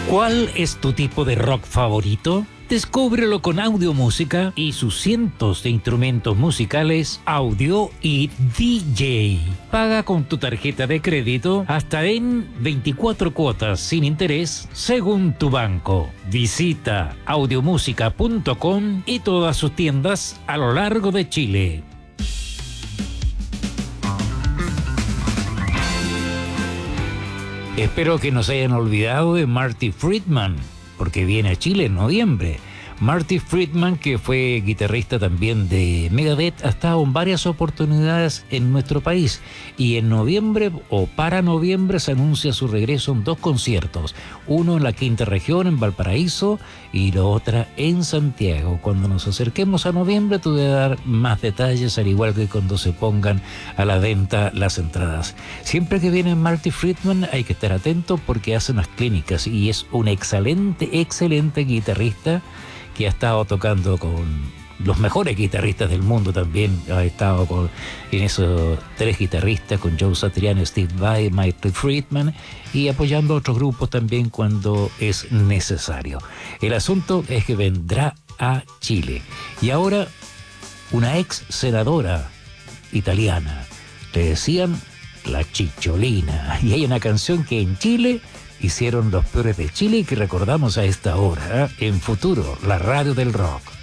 ¿Cuál es tu tipo de rock favorito? Descúbrelo con Audiomúsica y sus cientos de instrumentos musicales, audio y DJ. Paga con tu tarjeta de crédito hasta en 24 cuotas sin interés según tu banco. Visita audiomusica.com y todas sus tiendas a lo largo de Chile. Espero que no se hayan olvidado de Marty Friedman, porque viene a Chile en noviembre. Marty Friedman, que fue guitarrista también de Megadeth, ha estado en varias oportunidades en nuestro país. Y en noviembre, o para noviembre, se anuncia su regreso en 2 conciertos. Uno en la Quinta Región, en Valparaíso, y la otra en Santiago. Cuando nos acerquemos a noviembre, te voy a dar más detalles, al igual que cuando se pongan a la venta las entradas. Siempre que viene Marty Friedman hay que estar atento porque hace unas clínicas y es un excelente guitarrista que ha estado tocando con los mejores guitarristas del mundo también. Ha estado en esos 3 guitarristas, con Joe Satriani, Steve Vai, Marty Friedman, y apoyando a otros grupos también cuando es necesario. El asunto es que vendrá a Chile. Y ahora, una ex senadora italiana, le decían la Chicholina, y hay una canción que en Chile hicieron los Peores de Chile y que recordamos a esta hora, en Futuro, la radio del rock.